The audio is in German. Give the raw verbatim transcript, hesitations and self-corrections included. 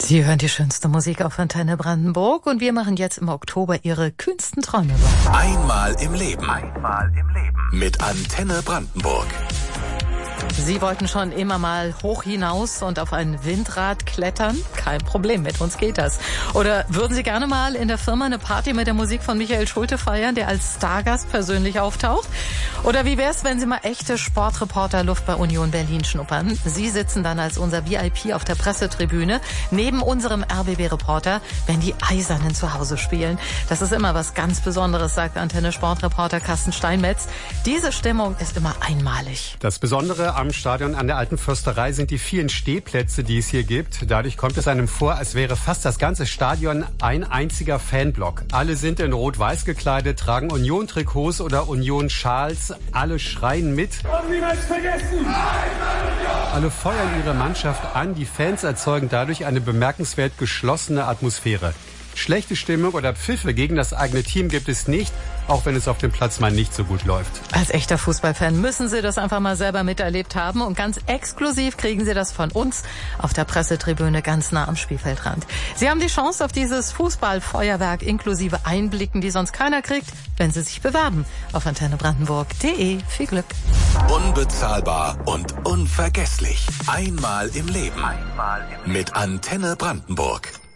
Sie hören die schönste Musik auf Antenne Brandenburg und wir machen jetzt im Oktober Ihre kühnsten Träume wahr. Einmal im Leben. Einmal im Leben. Mit Antenne Brandenburg. Sie wollten schon immer mal hoch hinaus und auf ein Windrad klettern? Kein Problem, mit uns geht das. Oder würden Sie gerne mal in der Firma eine Party mit der Musik von Michael Schulte feiern, der als Stargast persönlich auftaucht? Oder wie wär's, wenn Sie mal echte Sportreporter-Luft bei Union Berlin schnuppern? Sie sitzen dann als unser V I P auf der Pressetribüne neben unserem R B B-Reporter, wenn die Eisernen zu Hause spielen. Das ist immer was ganz Besonderes, sagt Antenne-Sportreporter Carsten Steinmetz. Diese Stimmung ist immer einmalig. Das Besondere am Stadion an der Alten Försterei sind die vielen Stehplätze, die es hier gibt. Dadurch kommt es einem vor, als wäre fast das ganze Stadion ein einziger Fanblock. Alle sind in Rot-Weiß gekleidet, tragen Union-Trikots oder Union-Schals. Alle schreien mit. Und niemals vergessen! Alle feuern ihre Mannschaft an. Die Fans erzeugen dadurch eine bemerkenswert geschlossene Atmosphäre. Schlechte Stimmung oder Pfiffe gegen das eigene Team gibt es nicht, auch wenn es auf dem Platz mal nicht so gut läuft. Als echter Fußballfan müssen Sie das einfach mal selber miterlebt haben und ganz exklusiv kriegen Sie das von uns auf der Pressetribüne ganz nah am Spielfeldrand. Sie haben die Chance auf dieses Fußballfeuerwerk inklusive Einblicken, die sonst keiner kriegt, wenn Sie sich bewerben auf antenne brandenburg punkt de. Viel Glück. Unbezahlbar und unvergesslich. Einmal im Leben. Einmal im Leben. Mit Antenne Brandenburg.